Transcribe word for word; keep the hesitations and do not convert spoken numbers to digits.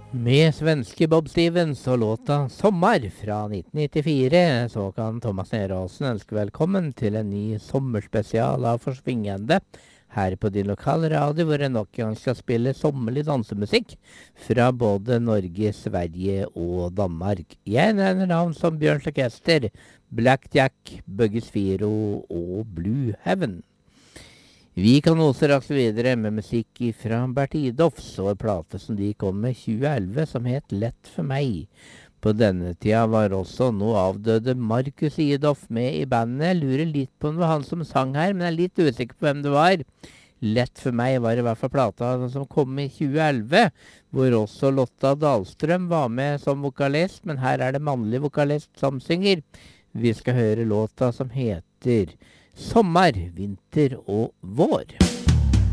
Med svenske Bob Stevens og låta Sommar fra nitten nittifire, så kan Thomas Neråsen ønske velkommen til en ny sommerspesial av Forsvingende her på din lokale radio, hvor jeg nok en gang skal spille sommerlig dansemusikk fra både Norge, Sverige og Danmark. Jeg nevner navn som Bjørns Orkester, Blackjack, Bugges Firo og Blue Heaven. Vi kan også rase videre med musikk fra Bert Idolfs og en plate som de kom med i tjue elleve som het Lett for meg. På denne tida var også nå avdøde Markus Idolf med i bandet. Jeg lurer litt på om det var han som sang her, men jeg er litt usikker på hvem det var. Lett for meg var i hvert fall plata som kom i tjue elleve, hvor også Lotta Dahlstrøm var med som vokalist, men her er det mannlig vokalist som synger. Vi skal høre låta som heter Sommer, vinter og vår.